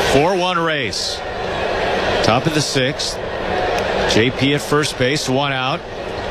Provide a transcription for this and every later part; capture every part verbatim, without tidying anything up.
four one Rays. Top of the sixth. J P at first base, one out.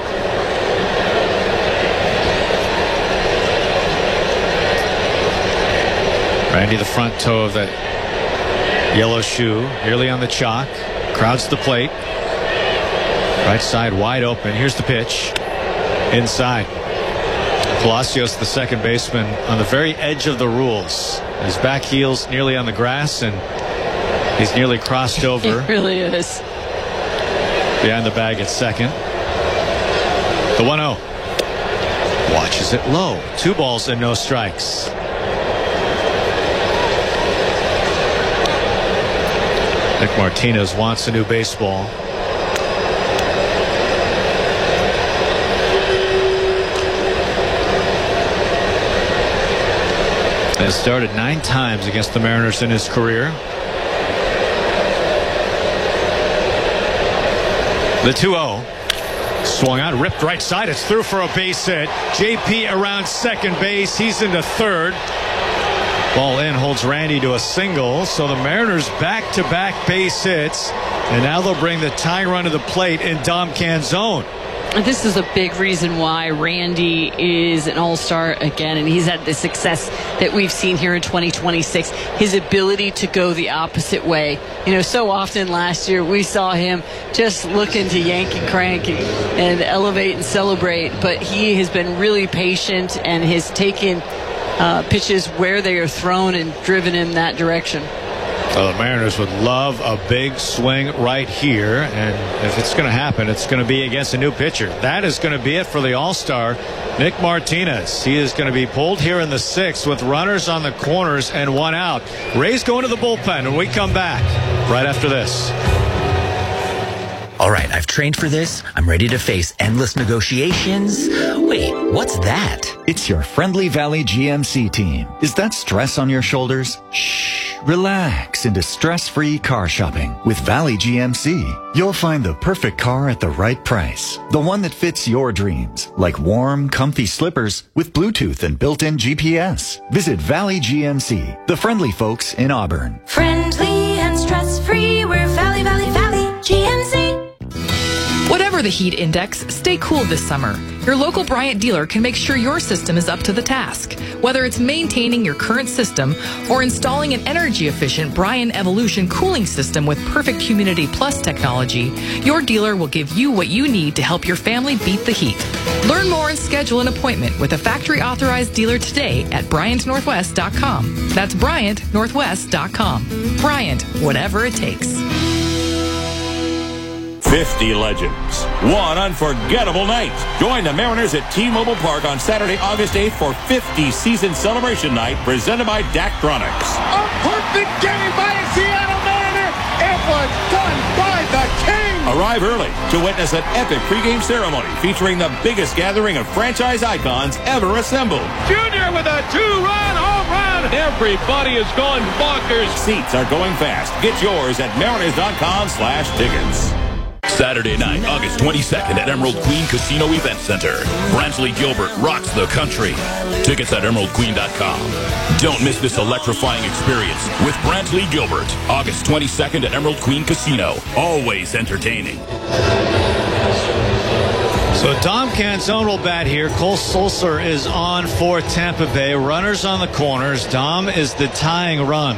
Randy, the front toe of that yellow shoe, nearly on the chalk. Crowds the plate. Right side wide open. Here's the pitch. Inside. Palacios, the second baseman, on the very edge of the rules. His back heel's nearly on the grass, and he's nearly crossed over. It really is. Behind the bag at second. The one oh. Watches it low. Two balls and no strikes. Nick Martinez wants a new baseball. Has started nine times against the Mariners in his career. The two oh. Swung out, ripped right side. It's through for a base hit. J P around second base. He's into third. Ball in, holds Randy to a single. So the Mariners back-to-back base hits. And now they'll bring the tying run to the plate in Dom Canzone. This is a big reason why Randy is an all-star again, and he's had the success that we've seen here in twenty twenty-six. His ability to go the opposite way. You know, so often last year we saw him just looking to yank and crank and, and elevate and celebrate, but he has been really patient and has taken uh, pitches where they are thrown and driven in that direction. Well, the Mariners would love a big swing right here, and if it's going to happen, it's going to be against a new pitcher. That is going to be it for the All-Star, Nick Martinez. He is going to be pulled here in the sixth with runners on the corners and one out. Rays going to the bullpen, and we come back right after this. All right, I've trained for this. I'm ready to face endless negotiations. Wait, what's that? It's your Friendly Valley G M C team. Is that stress on your shoulders? Shh, relax into stress-free car shopping. With Valley G M C, you'll find the perfect car at the right price. The one that fits your dreams, like warm, comfy slippers with Bluetooth and built-in G P S. Visit Valley G M C, the friendly folks in Auburn. Friendly and stress-free, we're Valley, Valley, Valley G M C. Whatever the heat index, stay cool this summer. Your local Bryant dealer can make sure your system is up to the task. Whether it's maintaining your current system or installing an energy-efficient Bryant Evolution cooling system with perfect Humidity Plus technology, your dealer will give you what you need to help your family beat the heat. Learn more and schedule an appointment with a factory-authorized dealer today at Bryant Northwest dot com. That's Bryant Northwest dot com. Bryant, whatever it takes. fifty legends. One unforgettable night. Join the Mariners at T-Mobile Park on Saturday, August eighth for fifty season celebration night presented by Daktronics. A perfect game by a Seattle Mariner. It was done by the King. Arrive early to witness an epic pregame ceremony featuring the biggest gathering of franchise icons ever assembled. Junior with a two-run home run. Everybody is going bonkers. Seats are going fast. Get yours at Mariners dot com slash tickets. Saturday night, August twenty-second at Emerald Queen Casino Event Center. Brantley Gilbert rocks the country. Tickets at emerald queen dot com. Don't miss this electrifying experience with Brantley Gilbert. August twenty-second at Emerald Queen Casino. Always entertaining. So Dom Canzone will bat here. Cole Sulser is on for Tampa Bay. Runners on the corners. Dom is the tying run.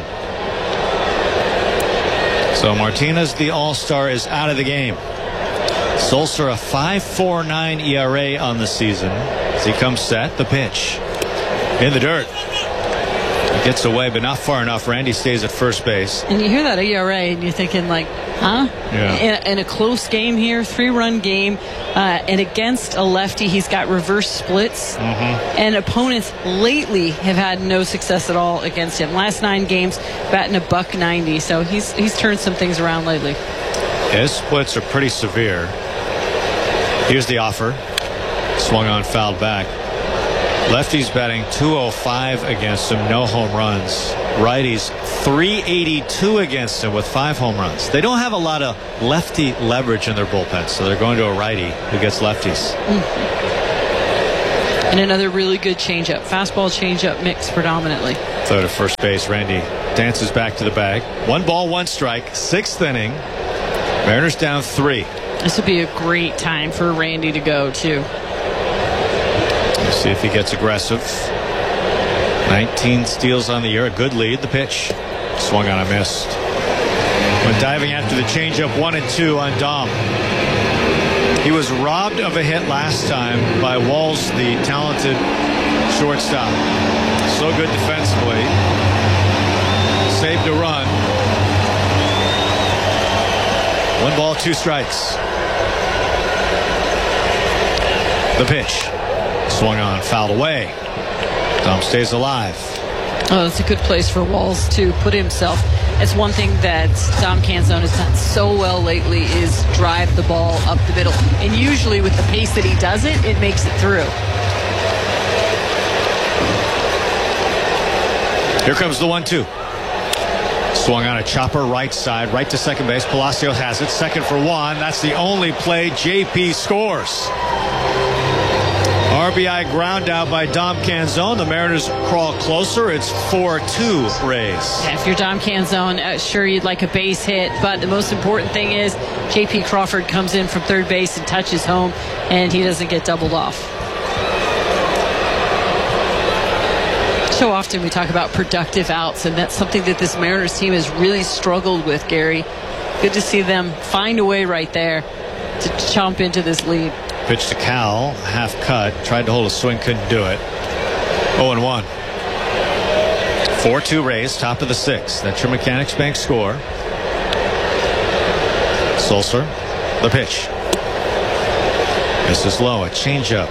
So Martinez, the All-Star, is out of the game. Sulser, a five point four nine E R A on the season. As he comes set, the pitch. In the dirt. He gets away, but not far enough. Randy stays at first base. And you hear that E R A, and you're thinking, like, huh? Yeah. In, in a close game here, three-run game, uh, and against a lefty, he's got reverse splits. Mm-hmm. And opponents lately have had no success at all against him. Last nine games, batting a buck ninety. So he's he's turned some things around lately. His splits are pretty severe. Here's the offer. Swung on, fouled back. Lefties batting two oh five against him, no home runs. Righties three eighty-two against him with five home runs. They don't have a lot of lefty leverage in their bullpen, so they're going to a righty who gets lefties. And another really good changeup. Fastball changeup mix predominantly. Throw to first base. Randy dances back to the bag. One ball, one strike. Sixth inning. Mariners down three. This would be a great time for Randy to go, too. Let's see if he gets aggressive. nineteen steals on the year. A good lead. The pitch. Swung on, a missed. When diving after the changeup, one and two on Dom. He was robbed of a hit last time by Walls, the talented shortstop. So good defensively. Saved a run. One ball, two strikes. The pitch. Swung on, fouled away. Dom stays alive. Oh, that's a good place for Walls to put himself. It's one thing that Dom Canzone has done so well lately is drive the ball up the middle. And usually with the pace that he does it, it makes it through. Here comes the one two. Swung on a chopper right side, right to second base. Palacios has it. Second for one. That's the only play. J P scores. R B I ground out by Dom Canzone. The Mariners crawl closer. It's four two Rays. Yeah, if you're Dom Canzone, uh, sure you'd like a base hit, but the most important thing is J P Crawford comes in from third base and touches home, and he doesn't get doubled off. So often we talk about productive outs, and that's something that this Mariners team has really struggled with, Gary. Good to see them find a way right there to chomp into this lead. Pitch to Cal, half cut, tried to hold a swing, couldn't do it. oh and one. four two Rays, top of the sixth. That's your Mechanics Bank score. Sulcer, the pitch. This is low, a changeup.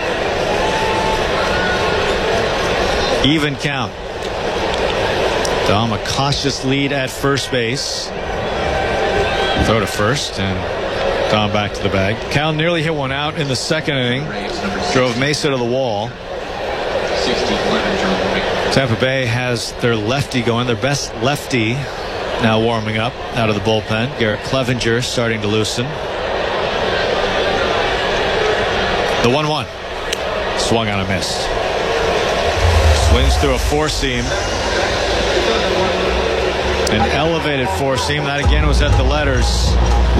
Even count. Dom, a cautious lead at first base. Throw to first, and Dom back to the bag. Cal nearly hit one out in the second inning. Drove Mesa to the wall. Tampa Bay has their lefty going, their best lefty now warming up out of the bullpen. Garrett Clevenger starting to loosen. The one one. Swung on a miss. Swings through a four seam. An elevated four seam. That again was at the letters.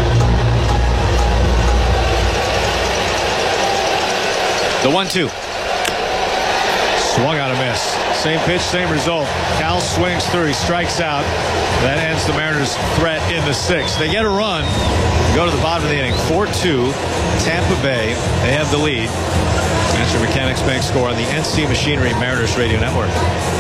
The one two. Swung on a miss. Same pitch, same result. Cal swings through. He strikes out. That ends the Mariners' threat in the sixth. They get a run. Go to the bottom of the inning. four two. Tampa Bay. They have the lead. That's your Mechanics Bank score on the N C Machinery Mariners Radio Network.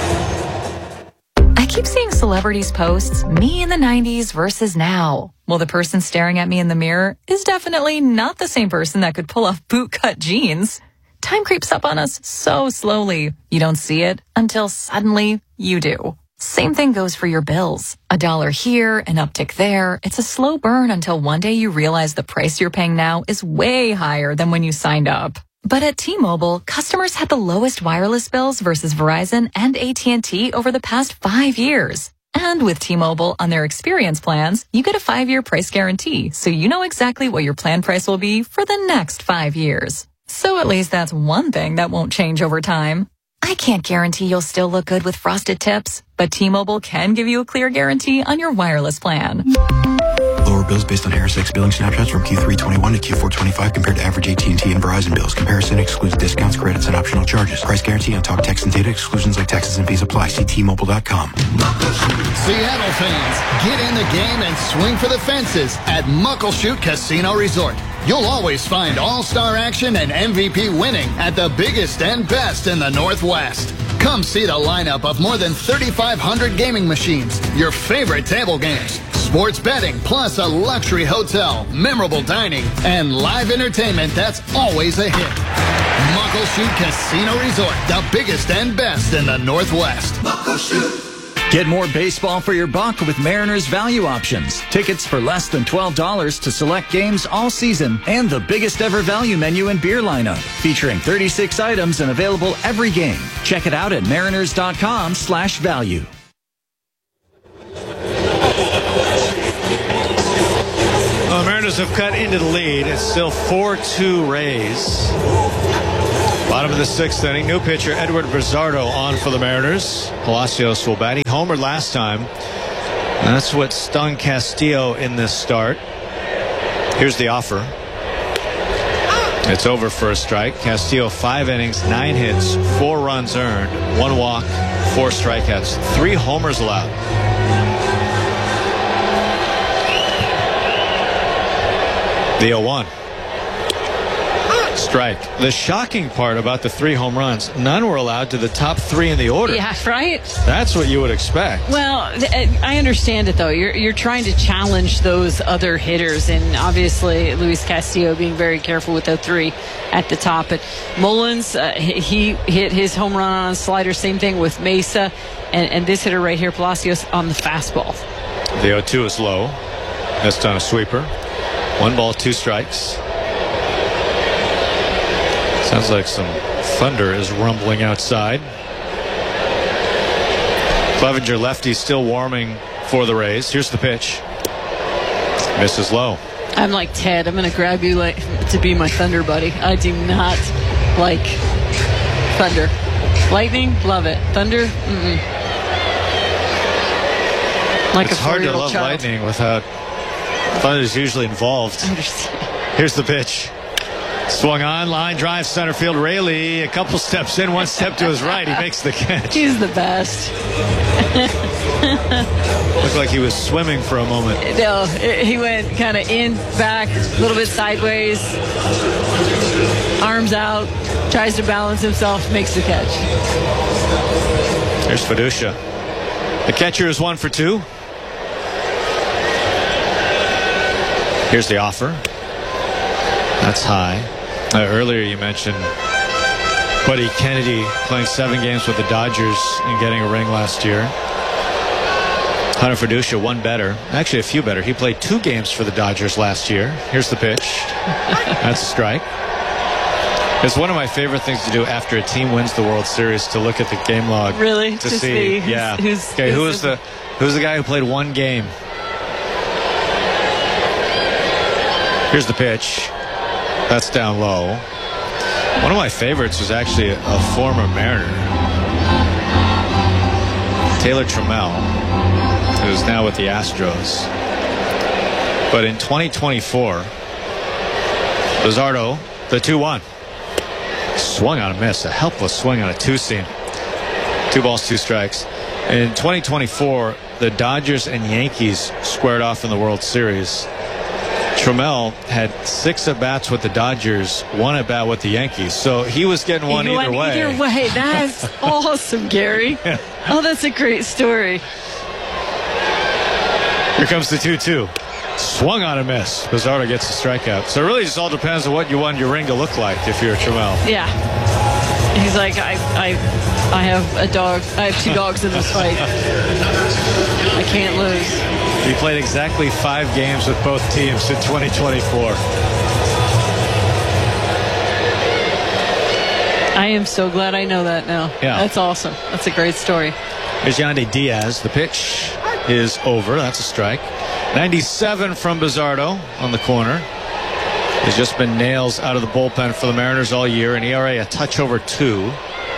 I keep seeing celebrities posts, me in the nineties versus now. Well, the person staring at me in the mirror is definitely not the same person that could pull off bootcut jeans. Time creeps up on us so slowly. You don't see it until suddenly you do. Same thing goes for your bills. A dollar here, an uptick there. It's a slow burn until one day you realize the price you're paying now is way higher than when you signed up. But at T-Mobile, customers had the lowest wireless bills versus Verizon and A T and T over the past five years. And with T-Mobile on their experience plans, you get a five-year price guarantee, so you know exactly what your plan price will be for the next five years. So at least that's one thing that won't change over time. I can't guarantee you'll still look good with frosted tips, but T-Mobile can give you a clear guarantee on your wireless plan. Lower bills based on Harris X billing snapshots from Q three twenty-one to Q four twenty-five compared to average A T and T and Verizon bills. Comparison excludes discounts, credits, and optional charges. Price guarantee on talk, text, and data. Exclusions like taxes and fees apply. See T Mobile dot com. Seattle fans, get in the game and swing for the fences at Muckleshoot Casino Resort. You'll always find all-star action and M V P winning at the biggest and best in the Northwest. Come see the lineup of more than thirty-five hundred gaming machines, your favorite table games, sports betting, plus a luxury hotel, memorable dining, and live entertainment that's always a hit. Muckleshoot Casino Resort, the biggest and best in the Northwest. Muckleshoot. Get more baseball for your buck with Mariners Value Options. Tickets for less than twelve dollars to select games all season and the biggest ever value menu and beer lineup, featuring thirty-six items and available every game. Check it out at mariners dot com slash value. Well, the Mariners have cut into the lead. It's still four two Rays. Bottom of the sixth inning, new pitcher Edward Bizzardo on for the Mariners. Palacios will bat. He homered last time. And that's what stung Castillo in this start. Here's the offer. It's over for a strike. Castillo, five innings, nine hits, four runs earned, one walk, four strikeouts, three homers allowed. The oh one. Strike. The shocking part about the three home runs, none were allowed to the top three in the order. Yeah, right? That's what you would expect. Well, I understand it, though. You're you're trying to challenge those other hitters, and obviously Luis Castillo being very careful with the three at the top. But Mullins, uh, he hit his home run on a slider. Same thing with Mesa. And, and this hitter right here, Palacios, on the fastball. The oh two is low. Missed on a sweeper. One ball, two strikes. Sounds like some thunder is rumbling outside. Clevenger lefty still warming for the Rays. Here's the pitch. Misses low. I'm like Ted. I'm going to grab you like to be my thunder buddy. I do not like thunder. Lightning, love it. Thunder, mm-mm. Like it's a hard to love child. lightning without thunder's usually involved. I understand. Here's the pitch. Swung on, line drive, center field. Rayleigh, a couple steps in, one step to his right. He makes the catch. He's the best. Looked like he was swimming for a moment. No, he went kind of in, back, a little bit sideways, arms out, tries to balance himself, makes the catch. There's Fiducia. The catcher is one for two. Here's the offer. That's high. Uh, earlier you mentioned Buddy Kennedy playing seven games with the Dodgers and getting a ring last year. Hunter Fiducia, one better. Actually, a few better. He played two games for the Dodgers last year. Here's the pitch. That's a strike. It's one of my favorite things to do after a team wins the World Series, to look at the game log. Really? To to see. see yeah. Who's, okay, who's who was the who's the guy who played one game? Here's the pitch. That's down low. One of my favorites was actually a, a former Mariner, Taylor Trammell, who's now with the Astros. But in twenty twenty-four, Bizzardo, the two one. Swung on a miss, a helpless swing on a two-seam. Two balls, two strikes. In twenty twenty-four, the Dodgers and Yankees squared off in the World Series. Trammell had six at-bats with the Dodgers, one at-bat with the Yankees. So he was getting one he either went way. Either way. That's awesome, Gary. Yeah. Oh, that's a great story. Here comes the two two. Swung on a miss. Bizzardo gets a strikeout. So it really just all depends on what you want your ring to look like if you're Trammell. Yeah. He's like, I, I, I have a dog. I have two dogs in this fight. I can't lose. He played exactly five games with both teams in twenty twenty-four. I am so glad I know that now. Yeah. That's awesome. That's a great story. Here's Yandy Diaz. The pitch is over. That's a strike. ninety-seven from Bizzardo on the corner. There's just been nails out of the bullpen for the Mariners all year. An E R A a touch over two.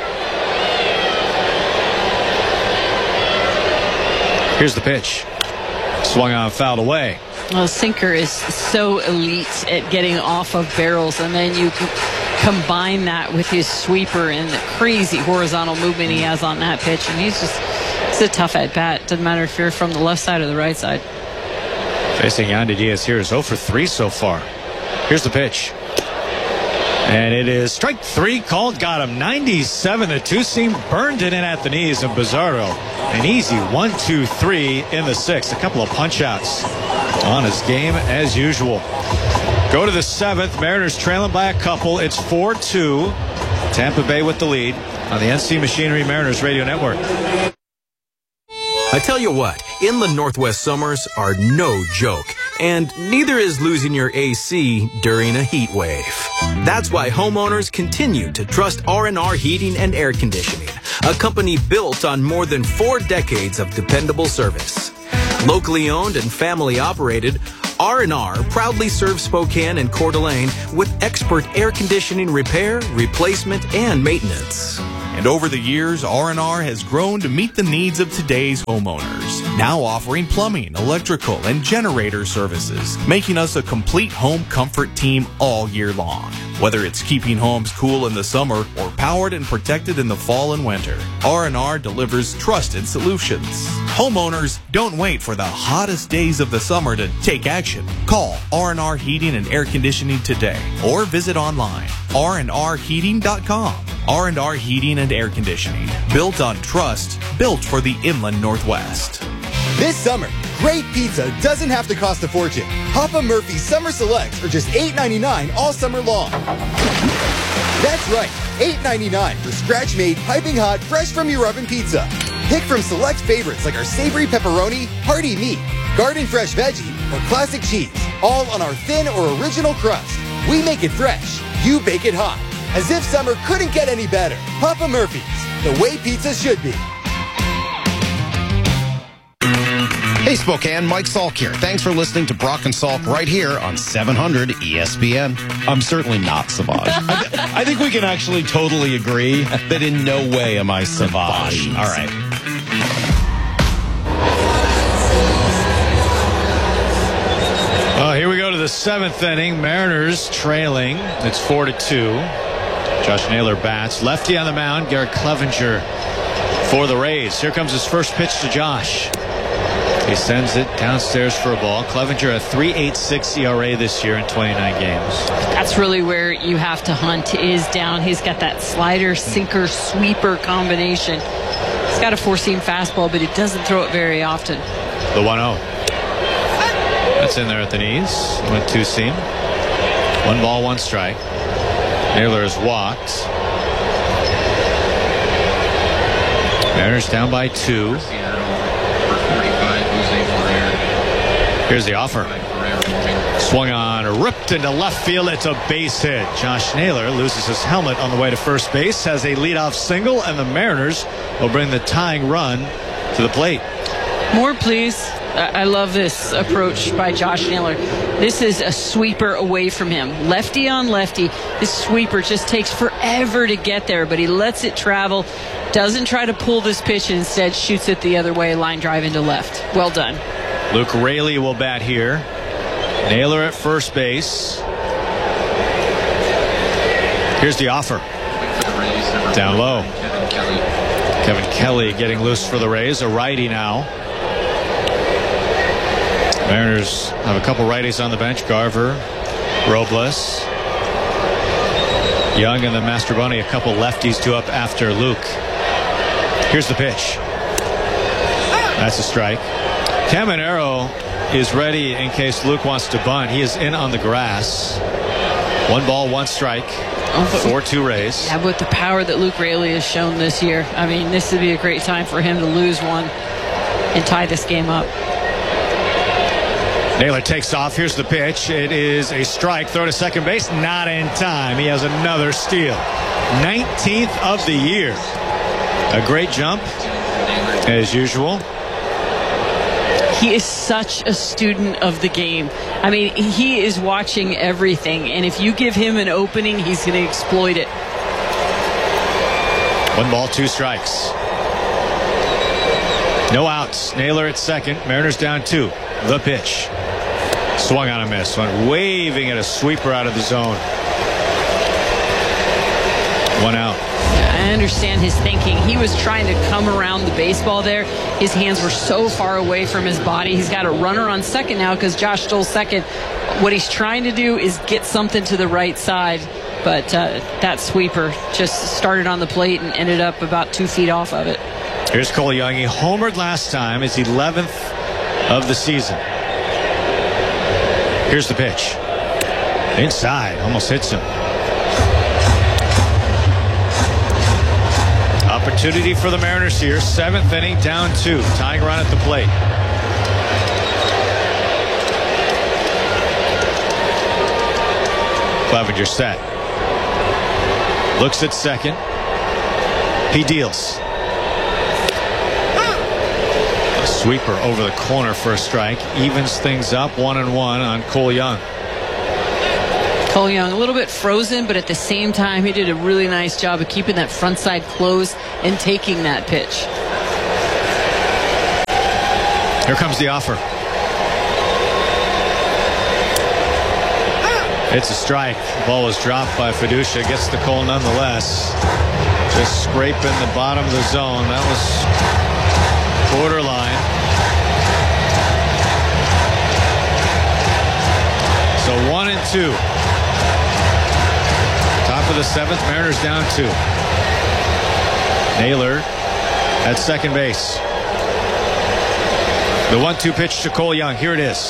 Here's the pitch. Swung on, fouled away. Well, sinker is so elite at getting off of barrels, and then you combine that with his sweeper and the crazy horizontal movement he has on that pitch, and he's just, it's a tough at bat. Doesn't matter if you're from the left side or the right side. Facing Yandy Diaz here is oh for three so far. Here's the pitch. And it is strike three called. Got him. ninety-seven. The two-seam burned it in at the knees, and Bizzardo an easy one, two, three in the sixth. A couple of punch-outs on his game as usual. Go to the seventh. Mariners trailing by a couple. It's four two. Tampa Bay with the lead on the N C Machinery Mariners Radio Network. I tell you what, inland Northwest summers are no joke, and neither is losing your A C during a heat wave. That's why homeowners continue to trust R and R Heating and Air Conditioning, a company built on more than four decades of dependable service. Locally owned and family operated, R and R proudly serves Spokane and Coeur d'Alene with expert air conditioning repair, replacement, and maintenance. And over the years, R and R has grown to meet the needs of today's homeowners, now offering plumbing, electrical, and generator services, making us a complete home comfort team all year long. Whether it's keeping homes cool in the summer or powered and protected in the fall and winter, R and R delivers trusted solutions. Homeowners, don't wait for the hottest days of the summer to take action. Call R and R Heating and Air Conditioning today or visit online, r and r heating dot com. R and R Heating and Air Conditioning, built on trust, built for the Inland Northwest. This summer, great pizza doesn't have to cost a fortune. Papa Murphy's Summer Selects are just eight ninety-nine all summer long. That's right, eight ninety-nine for scratch-made, piping hot, fresh from your oven pizza. Pick from select favorites like our savory pepperoni, hearty meat, garden fresh veggie, or classic cheese, all on our thin or original crust. We make it fresh, you bake it hot. As if summer couldn't get any better. Papa Murphy's, the way pizza should be. Hey Spokane, Mike Salk here. Thanks for listening to Brock and Salk right here on seven hundred E S P N. I'm certainly not Savage. I, th- I think we can actually totally agree that in no way am I Savage. All right. Well, here we go to the seventh inning. Mariners trailing. It's four to two. Josh Naylor bats. Lefty on the mound. Garrett Clevenger for the Rays. Here comes his first pitch to Josh. He sends it downstairs for a ball. Clevenger a three point eight six E R A this year in twenty-nine games. That's really where you have to hunt, is down. He's got that slider, sinker, sweeper combination. He's got a four-seam fastball, but he doesn't throw it very often. The one oh. That's in there at the knees. Went two-seam. One ball, one strike. Naylor is walked. Mariners down by two. Here's the offer. Swung on, ripped into left field. It's a base hit. Josh Naylor loses his helmet on the way to first base, has a leadoff single, and the Mariners will bring the tying run to the plate. More, please. I love this approach by Josh Naylor. This is a sweeper away from him. Lefty on lefty. This sweeper just takes forever to get there, but he lets it travel. Doesn't try to pull this pitch, and instead shoots it the other way, line drive into left. Well done. Luke Raley will bat here. Naylor at first base. Here's the offer. Down low. Kevin Kelly getting loose for the Rays. A righty now. Mariners have a couple righties on the bench. Garver, Robles, Young, and then Mastrobuoni. A couple lefties to up after Luke. Here's the pitch. That's a strike. Caminero is ready in case Luke wants to bunt. He is in on the grass. One ball, one strike. four two Rays. Yeah, with the power that Luke Raley has shown this year, I mean, this would be a great time for him to lose one and tie this game up. Naylor takes off. Here's the pitch. It is a strike. Throw to second base. Not in time. He has another steal. nineteenth of the year. A great jump, as usual. He is such a student of the game. I mean, he is watching everything, and if you give him an opening, he's going to exploit it. One ball, two strikes. No outs. Naylor at second. Mariners down two. The pitch. Swung on a miss. Went waving at a sweeper out of the zone. One out. I understand his thinking. He was trying to come around the baseball there. His hands were so far away from his body. He's got a runner on second now because Josh stole second. What he's trying to do is get something to the right side. But uh, that sweeper just started on the plate and ended up about two feet off of it. Here's Cole Young. He homered last time. His eleventh of the season. Here's the pitch. Inside. Almost hits him. Opportunity for the Mariners here. Seventh inning, down two. Tying run at the plate. Clevenger set. Looks at second. He deals. A Sweeper over the corner for a strike. Evens things up, one and one on Cole Young. Cole Young a little bit frozen, but at the same time, he did a really nice job of keeping that front side closed and taking that pitch. Here comes the offer. It's a strike. The ball was dropped by Fiducia. Gets the Cole nonetheless. Just scraping the bottom of the zone. That was borderline. So one and two. Top of the seventh. Mariners down two. Naylor at second base. The one two pitch to Cole Young. Here it is.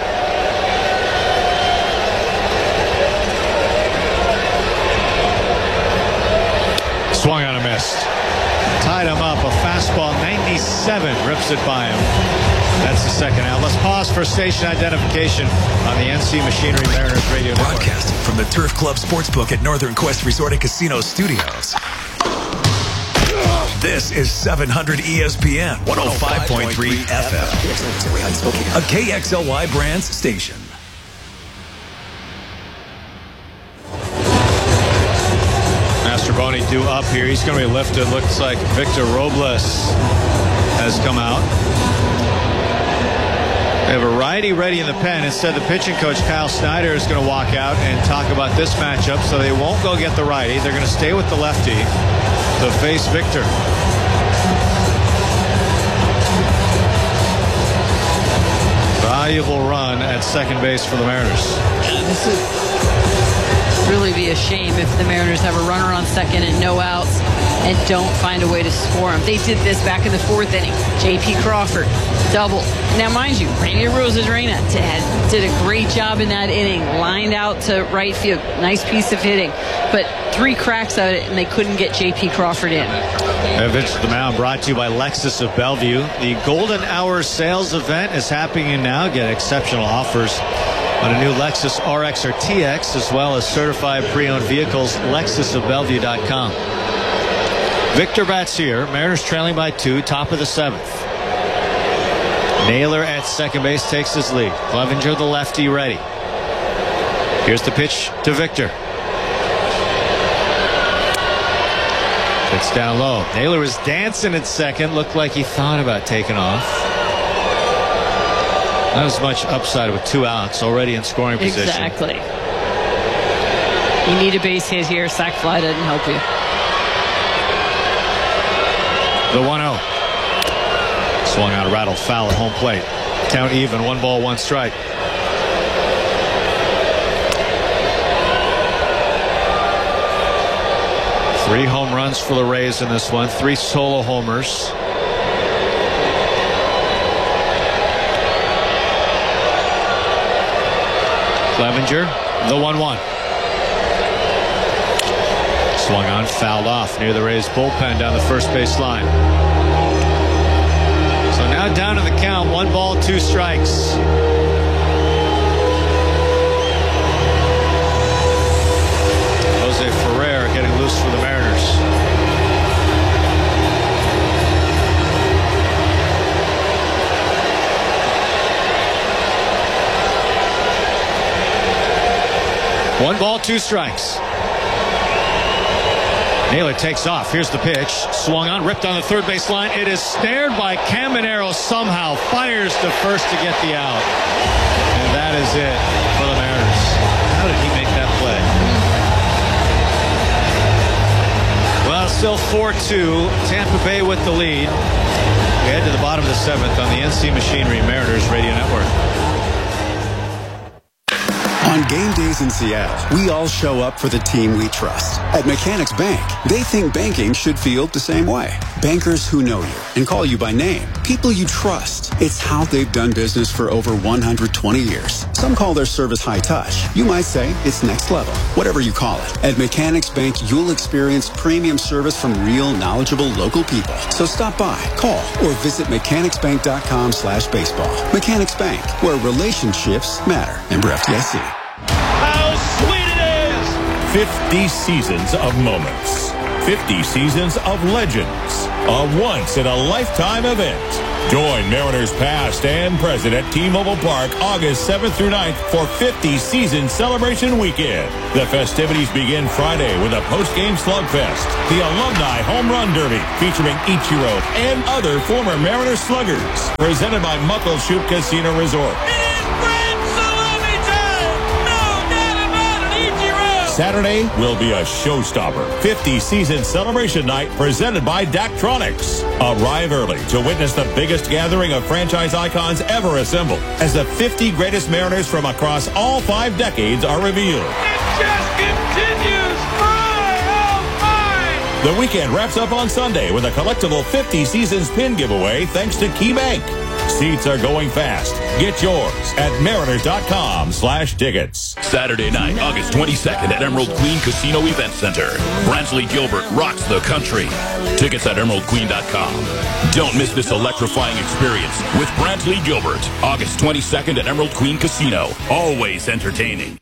Swung on a miss. Tied him up. A fastball, ninety-seven. Rips it by him. That's the second out. Let's pause for station identification on the N C Machinery Mariners Radio Network. Broadcasting from the Turf Club Sportsbook at Northern Quest Resort and Casino Studios. This is seven hundred E S P N one oh five point three F M, a K X L Y Brands station. Mastroboni due up here. He's going to be lifted. Looks like Victor Robles has come out. They have a righty ready in the pen. Instead, the pitching coach, Kyle Snyder, is going to walk out and talk about this matchup. So they won't go get the righty. They're going to stay with the lefty to face Victor. Valuable run at second base for the Mariners. This would really be a shame if the Mariners have a runner on second and no outs and don't find a way to score him. They did this back in the fourth inning. J P Crawford, double. Now, mind you, Randy Arozarena did a great job in that inning. Lined out to right field. Nice piece of hitting. But three cracks at it, and they couldn't get J P Crawford in. Adventures to the Mound brought to you by Lexus of Bellevue. The Golden Hour sales event is happening now. Get exceptional offers on a new Lexus R X or T X, as well as certified pre-owned vehicles. Lexus of Bellevue dot com. Victor bats here. Mariners trailing by two, top of the seventh. Naylor at second base takes his lead. Clevenger, the lefty, ready. Here's the pitch to Victor. It's down low. Naylor was dancing at second. Looked like he thought about taking off. Not as much upside with two outs already in scoring position. Exactly. You need a base hit here. Sac fly doesn't help you. The one oh. Swung on, rattled foul at home plate. Count even, one ball, one strike. Three home runs for the Rays in this one. Three solo homers. Clevenger, the one one. Swung on, fouled off near the Rays bullpen down the first base line. So now down to the count, one ball, two strikes. Jose Ferrer getting loose for the Mariners. One ball, two strikes. Naylor takes off. Here's the pitch. Swung on, ripped on the third base line. It is snared by Caminero somehow. Fires to first to get the out. And that is it for the Mariners. How did he make that play? Well, still four two. Tampa Bay with the lead. We head to the bottom of the seventh on the N C Machinery Mariners Radio Network. On game days in Seattle, we all show up for the team we trust. At Mechanics Bank, they think banking should feel the same way. Bankers who know you and call you by name. People you trust. It's how they've done business for over one hundred twenty years. Some call their service high touch. You might say it's next level. Whatever you call it. At Mechanics Bank, you'll experience premium service from real, knowledgeable local people. So stop by, call, or visit mechanicsbank.com slash baseball. Mechanics Bank, where relationships matter. Member F D I C. fifty seasons of moments. fifty Seasons of Legends, a once-in-a-lifetime event. Join Mariners past and present at T-Mobile Park August seventh through ninth for fifty Season Celebration Weekend. The festivities begin Friday with a post-game slugfest, the Alumni Home Run Derby featuring Ichiro and other former Mariners sluggers, presented by Muckleshoot Casino Resort. Saturday will be a showstopper. fifty Season Celebration Night presented by Daktronics. Arrive early to witness the biggest gathering of franchise icons ever assembled as the fifty greatest Mariners from across all five decades are revealed. It just continues. My, oh my! The weekend wraps up on Sunday with a collectible fifty Seasons pin giveaway thanks to KeyBank. Seats are going fast. Get yours at mariners.com slash tickets. Saturday night, August twenty-second at Emerald Queen Casino Event Center. Brantley Gilbert rocks the country. Tickets at emerald queen dot com. Don't miss this electrifying experience with Brantley Gilbert. August twenty-second at Emerald Queen Casino. Always entertaining.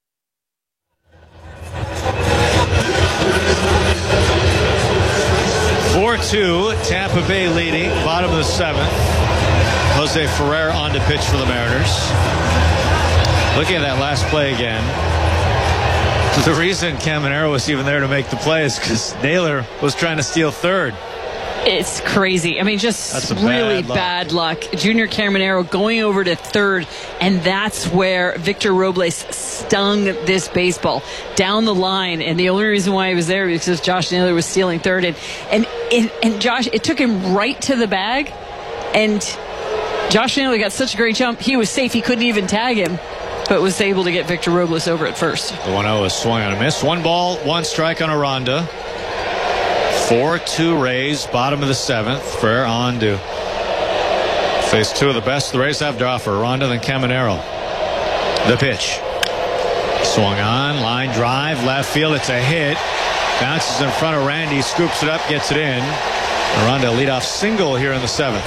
four two, Tampa Bay leading, bottom of the seventh. Jose Ferrer on to pitch for the Mariners. Looking at that last play again. The reason Caminero was even there to make the play is because Naylor was trying to steal third. It's crazy. I mean, just That's a really bad luck. bad luck. Junior Caminero going over to third, and that's where Victor Robles stung this baseball down the line. And the only reason why he was there was because Josh Naylor was stealing third. And, and, and, and Josh, it took him right to the bag, and Josh Naylor got such a great jump. He was safe. He couldn't even tag him, but was able to get Victor Robles over at first. The one oh is swung on a miss. One ball, one strike on Aranda. four two Rays, bottom of the seventh. Ferrer on to face two of the best the Rays have to offer. Aranda, then Caminero. The pitch. Swung on, line drive, left field. It's a hit. Bounces in front of Randy, scoops it up, gets it in. Aranda leadoff single here in the seventh.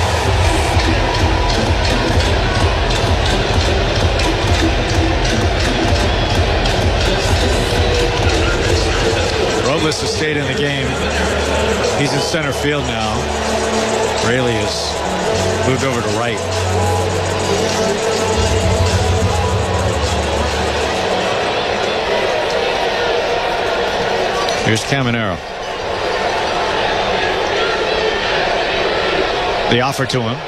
Robles has stayed in the game. He's in center field now. Raley has moved over to right. Here's Caminero. The offer to him.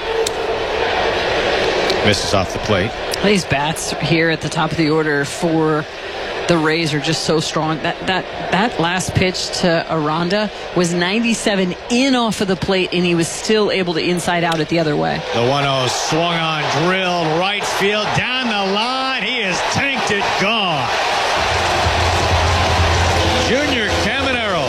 Misses off the plate. These bats here at the top of the order for the Rays are just so strong. That that that last pitch to Aranda was ninety-seven in off of the plate, and he was still able to inside out it the other way. The one oh swung on, drilled right field, down the line. He is tanked it, gone. Junior Caminero.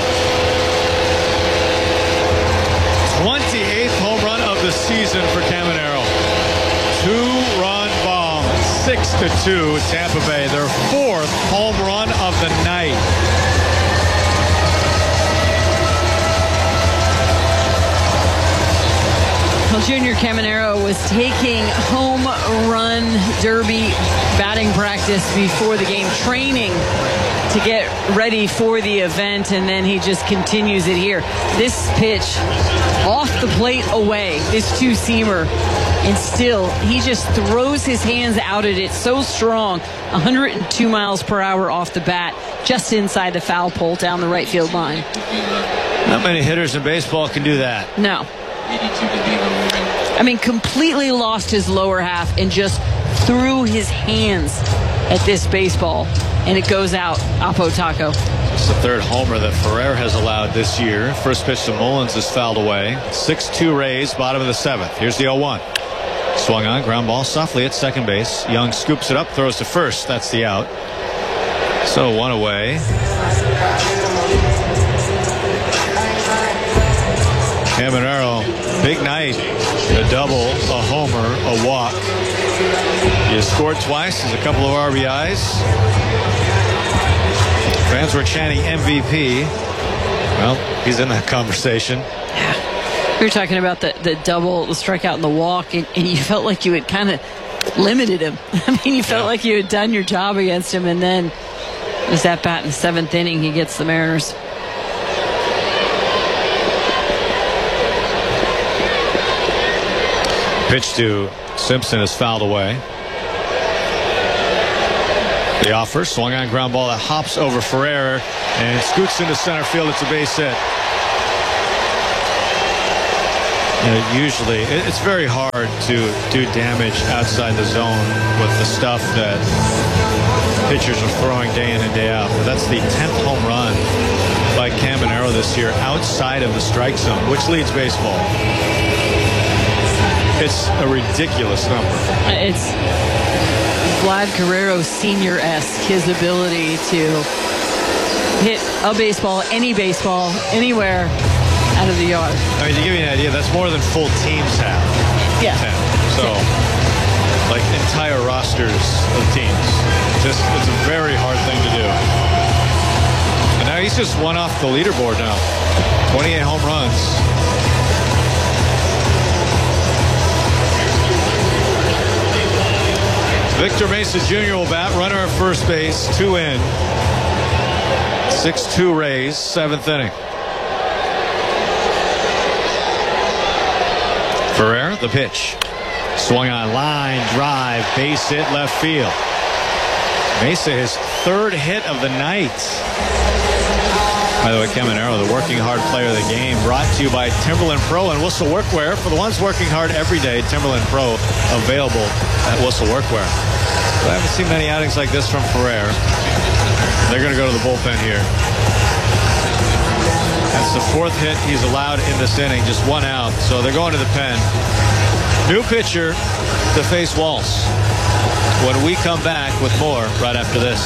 twenty-eighth home run of the season for Caminero. Two-run bomb, six to two, Tampa Bay. Their fourth home run of the night. Well, Junior Caminero was taking home run derby batting practice before the game, training to get ready for the event, and then he just continues it here. This pitch off the plate away, this two-seamer, and still he just throws his hands out at it so strong, one hundred two miles per hour off the bat, just inside the foul pole down the right field line. Not many hitters in baseball can do that. No. I mean, completely lost his lower half and just threw his hands at this baseball, and it goes out. Apo Taco. It's the third homer that Ferrer has allowed this year. First pitch to Mullins is fouled away. six two Rays, bottom of the seventh. Here's the oh one. Swung on, ground ball softly at second base. Young scoops it up, throws to first. That's the out. So one away. Caminero, big night. A double, a homer, a walk. He has scored twice. Has a couple of R B Is. Fans were chanting M V P. Well, he's in that conversation. We were talking about the, the double, the strikeout, and the walk, and, and you felt like you had kind of limited him. I mean, you felt yeah. like you had done your job against him, and then there's that bat in the seventh inning. He gets the Mariners. Pitch to Simpson is fouled away. The offer, swung on ground ball that hops over Ferrer and scoots into center field. It's a base hit. You know, usually, it, it's very hard to do damage outside the zone with the stuff that pitchers are throwing day in and day out. But that's the tenth home run by Caminero this year outside of the strike zone, which leads baseball. It's a ridiculous number. It's Vlad Guerrero Senior-esque, his ability to hit a baseball, any baseball, anywhere out of the yard. I mean, to give you an idea, that's more than full teams have. Yeah. ten. So, like entire rosters of teams. Just, it's a very hard thing to do. And now he's just one off the leaderboard now. twenty-eight home runs. Victor Mesa Junior will bat, runner at first base, two in. six two Rays, seventh inning. Ferrer, the pitch. Swung on, line, drive, base hit, left field. Mesa, his third hit of the night. By the way, Caminero, the working hard player of the game, brought to you by Timberland Pro and Whistle Workwear. For the ones working hard every day, Timberland Pro available at Whistle Workwear. So I haven't seen many outings like this from Ferrer. They're going to go to the bullpen here. That's the fourth hit he's allowed in this inning, just one out. So they're going to the pen. New pitcher to face Walsh. When we come back with more right after this.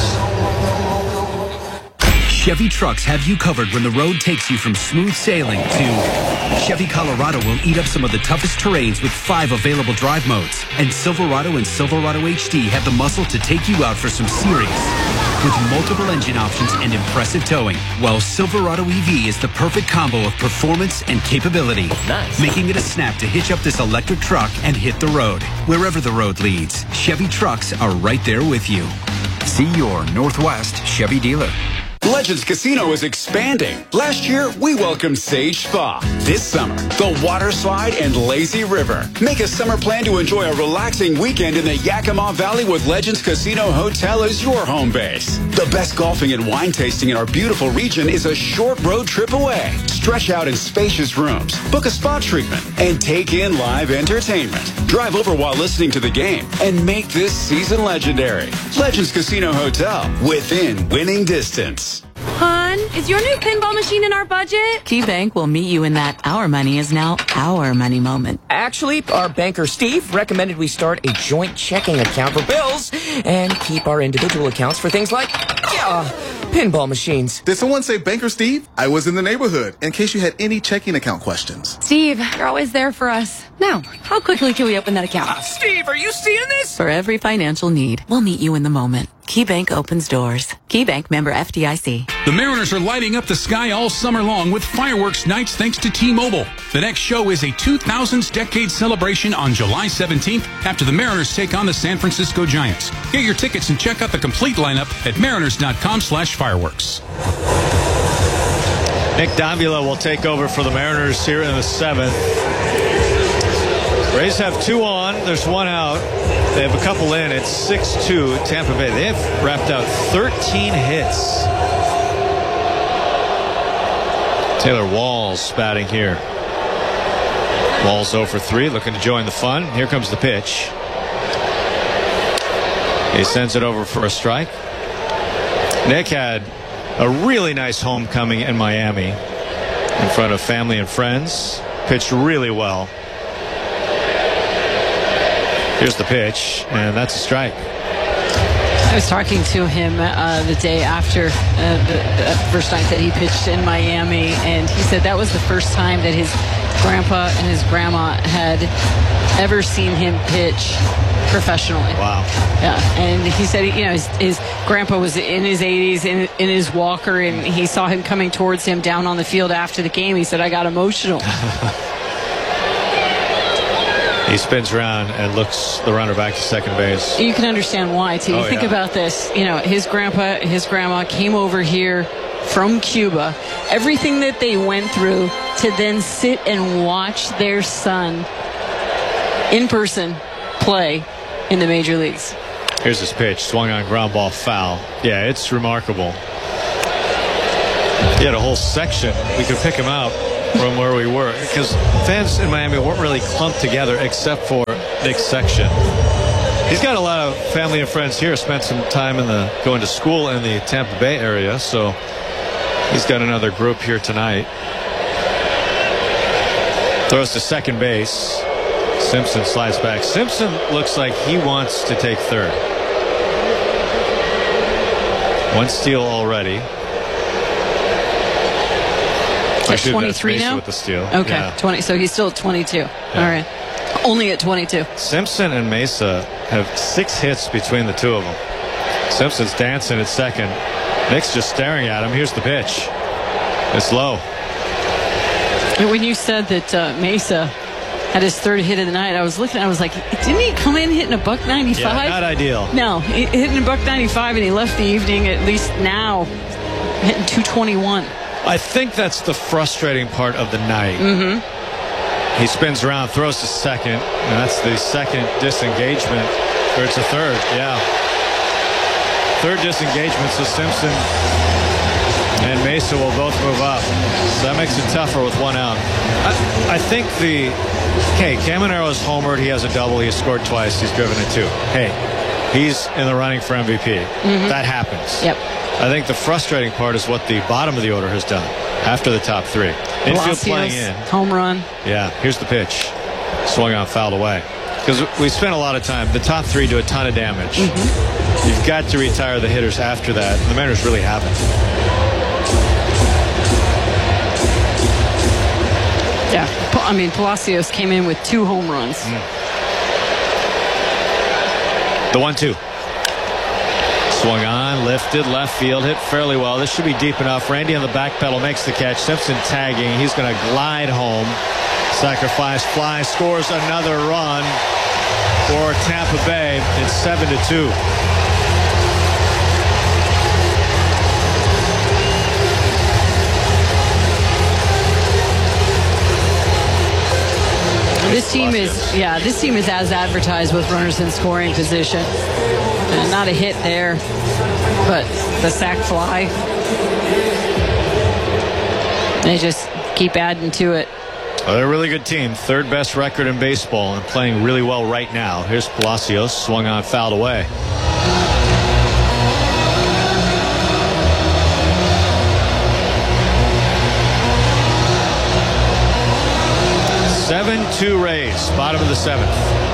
Chevy trucks have you covered when the road takes you from smooth sailing to Chevy Colorado will eat up some of the toughest terrains with five available drive modes. And Silverado and Silverado H D have the muscle to take you out for some serious with multiple engine options and impressive towing. While Silverado E V is the perfect combo of performance and capability, nice. Making it a snap to hitch up this electric truck and hit the road. Wherever the road leads, Chevy trucks are right there with you. See your Northwest Chevy dealer. Legends Casino is expanding. Last year, we welcomed Sage Spa. This summer, the Water Slide and Lazy River. Make a summer plan to enjoy a relaxing weekend in the Yakima Valley with Legends Casino Hotel as your home base. The best golfing and wine tasting in our beautiful region is a short road trip away. Stretch out in spacious rooms, book a spa treatment, and take in live entertainment. Drive over while listening to the game and make this season legendary. Legends Casino Hotel, within winning distance. Hun, is your new pinball machine in our budget? KeyBank will meet you in that our money is now our money moment. Actually, our banker Steve recommended we start a joint checking account for bills and keep our individual accounts for things like, yeah, pinball machines. Did someone say Banker Steve? I was in the neighborhood in case you had any checking account questions. Steve, you're always there for us. Now, how quickly can we open that account? Uh, Steve, are you seeing this? For every financial need, we'll meet you in the moment. KeyBank opens doors. KeyBank, member F D I C. The Mariners are lighting up the sky all summer long with fireworks nights thanks to T-Mobile. The next show is a two thousands decade celebration on July seventeenth after the Mariners take on the San Francisco Giants. Get your tickets and check out the complete lineup at mariners.com slash fireworks. Nick Davila will take over for the Mariners here in the seventh. Rays have two on. There's one out. They have a couple in. It's six two Tampa Bay. They have wrapped out thirteen hits. Taylor Walls batting here. Walls oh for three, looking to join the fun. Here comes the pitch. He sends it over for a strike. Nick had a really nice homecoming in Miami in front of family and friends. Pitched really well. Here's the pitch, and that's a strike. I was talking to him uh, the day after uh, the, the first night that he pitched in Miami, and he said that was the first time that his grandpa and his grandma had ever seen him pitch professionally. Wow. Yeah, and he said, you know, his, his grandpa was in his eighties in, in his walker, and he saw him coming towards him down on the field after the game. He said, I got emotional. He spins around and looks the runner back to second base. You can understand why, too. You oh, think yeah. about this. You know, his grandpa, his grandma came over here from Cuba. Everything that they went through to then sit and watch their son in-person play in the major leagues. Here's his pitch. Swung on, ground ball, foul. Yeah, it's remarkable. He had a whole section. We could pick him out from where we were, because fans in Miami weren't really clumped together except for Nick's section. He's got a lot of family and friends here. Spent some time in the going to school in the Tampa Bay area, so he's got another group here tonight. Throws to second base. Simpson slides back. Simpson looks like he wants to take third. One steal already. At twenty-three now? With the steal. Okay, yeah. twenty. So he's still at twenty-two. Yeah. All right. Only at twenty-two. Simpson and Mesa have six hits between the two of them. Simpson's dancing at second. Nick's just staring at him. Here's the pitch. It's low. When you said that uh, Mesa had his third hit of the night, I was looking, I was like, didn't he come in hitting a buck ninety-five? Yeah, not ideal. No, he hitting a buck ninety-five, and he left the evening, at least now, hitting two twenty-one. I think that's the frustrating part of the night. Mm-hmm. He spins around, throws to second, and that's the second disengagement. Or it's a third, yeah. Third disengagement, so Simpson and Mesa will both move up. So that makes it tougher with one out. I, I think the... Okay, Camaro's homered. He has a double. He has scored twice. He's driven a two. Hey, he's in the running for M V P. Mm-hmm. That happens. Yep. I think the frustrating part is what the bottom of the order has done after the top three. Infield playing in. Home run. Yeah, here's the pitch. Swung on, fouled away. Because we spent a lot of time. The top three do a ton of damage. Mm-hmm. You've got to retire the hitters after that. And the Mariners really haven't. Yeah, I mean, Palacios came in with two home runs. Mm. The one two. Swung on, lifted, left field, hit fairly well. This should be deep enough. Randy on the back pedal makes the catch. Simpson tagging. He's going to glide home. Sacrifice fly, scores another run for Tampa Bay. It's seven to two. This team is, yeah, this team is as advertised with runners in scoring position. And not a hit there, but the sac fly. They just keep adding to it. Well, they're a really good team. Third best record in baseball and playing really well right now. Here's Palacios, swung on, fouled away. seven two Rays, bottom of the seventh.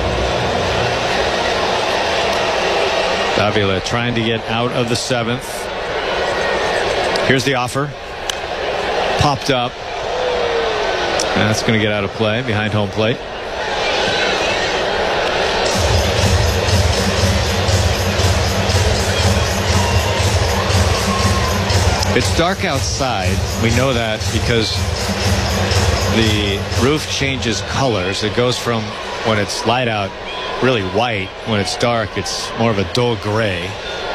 Davila trying to get out of the seventh. Here's the offer. Popped up. And that's going to get out of play behind home plate. It's dark outside. We know that because the roof changes colors. It goes from when it's light out really white. When it's dark, it's more of a dull gray.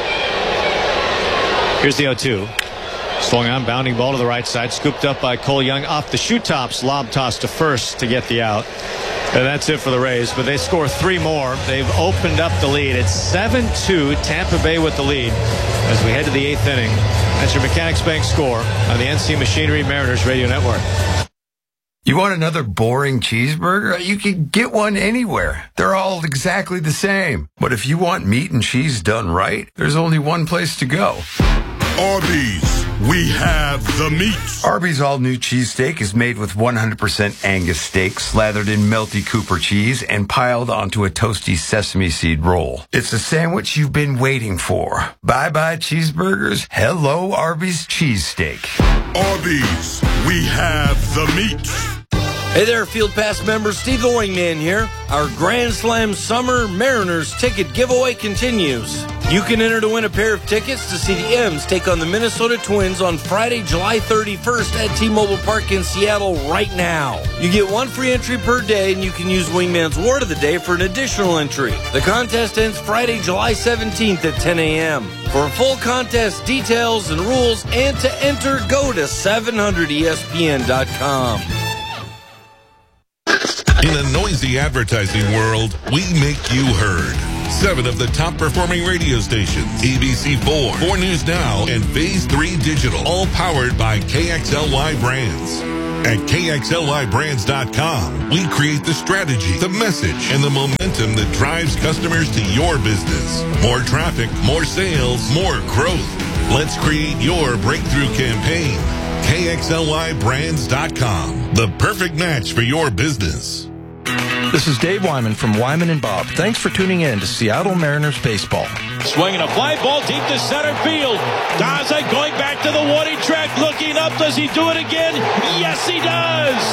Here's the oh two. Swung on, bounding ball to the right side, scooped up by Cole Young off the shoe tops, lob toss to first to get the out. And that's it for the Rays, but they score three more. They've opened up the lead. It's seven two, Tampa Bay with the lead as we head to the eighth inning. That's your Mechanics Bank score on the N C Machinery Mariners Radio Network. You want another boring cheeseburger? You can get one anywhere. They're all exactly the same. But if you want meat and cheese done right, there's only one place to go. Arby's. We have the meat. Arby's all-new cheesesteak is made with one hundred percent Angus steak, slathered in melty Cooper cheese, and piled onto a toasty sesame seed roll. It's a sandwich you've been waiting for. Bye-bye cheeseburgers. Hello, Arby's cheesesteak. Arby's. We have the meat. Hey there, Field Pass members. Steve the Wingman here. Our Grand Slam Summer Mariners ticket giveaway continues. You can enter to win a pair of tickets to see the M's take on the Minnesota Twins on Friday, July thirty-first at T-Mobile Park in Seattle right now. You get one free entry per day, and you can use Wingman's Word of the Day for an additional entry. The contest ends Friday, July seventeenth at ten a.m. For full contest details and rules and to enter, go to seven hundred E S P N dot com. In a noisy advertising world, we make you heard. Seven of the top performing radio stations, A B C four, four News Now, and Phase three Digital, all powered by K X L Y Brands. At K X L Y brands dot com, we create the strategy, the message, and the momentum that drives customers to your business. More traffic, more sales, more growth. Let's create your breakthrough campaign. K X L Y brands dot com, the perfect match for your business. This is Dave Wyman from Wyman and Bob. Thanks for tuning in to Seattle Mariners baseball. Swinging a fly ball deep to center field. Daza going back to the warning track, looking up. Does he do it again? Yes, he does.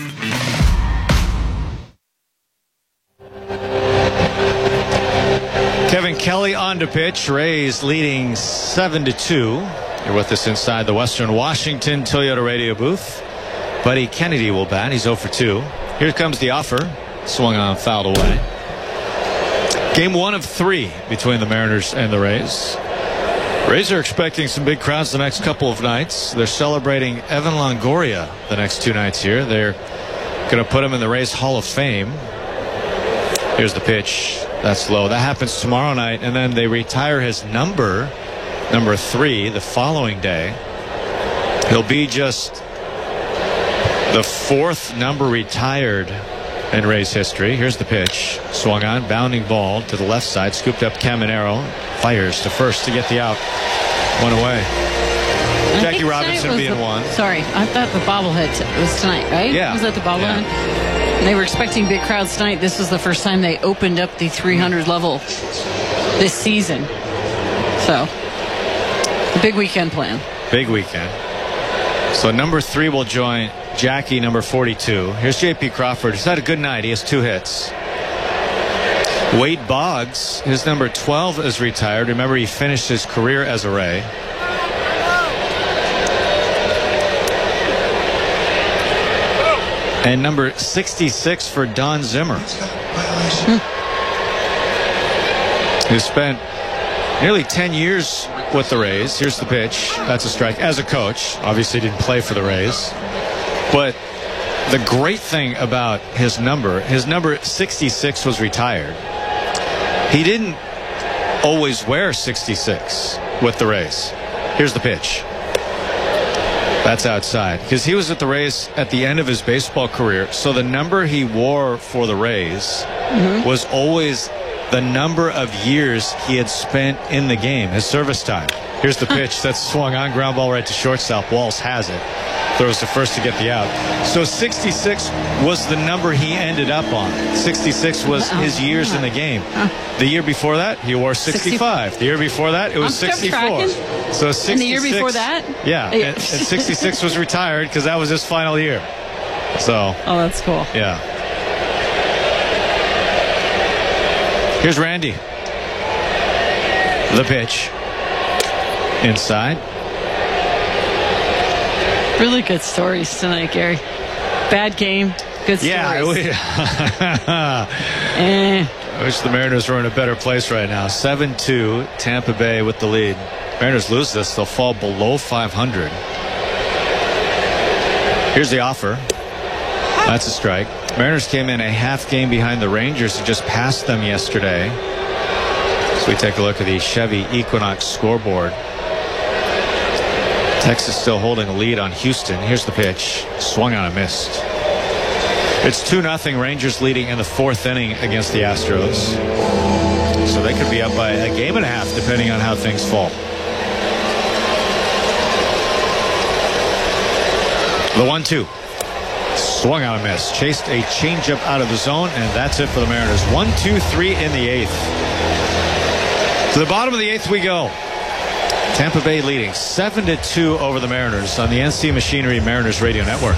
Kevin Kelly on to pitch. Rays leading seven to two. You're with us inside the Western Washington Toyota radio booth. Buddy Kennedy will bat. He's oh for two. Here comes the offer. Swung on, fouled away. Game one of three between the Mariners and the Rays. Rays are expecting some big crowds the next couple of nights. They're celebrating Evan Longoria the next two nights here. They're going to put him in the Rays Hall of Fame. Here's the pitch. That's low. That happens tomorrow night, and then they retire his number, number three, the following day. He'll be just the fourth number retired in Rays history. Here's the pitch. Swung on, bounding ball to the left side, scooped up Caminero, fires to first to get the out. One away. I Jackie Robinson being the, one. Sorry, I thought the bobblehead t- was tonight, right? Yeah. Was that the bobblehead? Yeah. They were expecting big crowds tonight. This was the first time they opened up the three hundred level this season. So, a big weekend plan. Big weekend. So number three will join Jackie, number forty-two. Here's J P Crawford. He's had a good night. He has two hits. Wade Boggs, his number twelve is retired. Remember, he finished his career as a Ray. And number sixty-six for Don Zimmer, who spent nearly ten years with the Rays. Here's the pitch. That's a strike. As a coach, obviously didn't play for the Rays. But the great thing about his number, his number sixty-six was retired. He didn't always wear sixty-six with the Rays. Here's the pitch. That's outside. Because he was at the Rays at the end of his baseball career. So the number he wore for the Rays mm-hmm. was always the number of years he had spent in the game, his service time. Here's the pitch. That's swung on, ground ball right to shortstop. Walls has it. Throws to first to get the out. So sixty-six was the number he ended up on. sixty-six was his years in the game. The year before that, he wore sixty-five. The year before that, it was sixty-four. So sixty-six. And the year before that? Yeah. and, and sixty-six was retired because that was his final year. So. Oh, that's cool. Yeah. Here's Randy. The pitch. Inside. Really good stories tonight, Gary. Bad game, good stories. Yeah, we, eh. I wish the Mariners were in a better place right now. seven two, Tampa Bay with the lead. Mariners lose this, they'll fall below five hundred. Here's the offer. That's a strike. Mariners came in a half game behind the Rangers and just passed them yesterday. So we take a look at the Chevy Equinox scoreboard. Texas still holding a lead on Houston. Here's the pitch. Swung on and missed. It's two nothing. Rangers leading in the fourth inning against the Astros. So they could be up by a game and a half depending on how things fall. The one two. Swung on and missed. Chased a changeup out of the zone, and that's it for the Mariners. One, two, three in the eighth. To the bottom of the eighth we go. Tampa Bay leading seven to two over the Mariners on the N C Machinery Mariners Radio Network.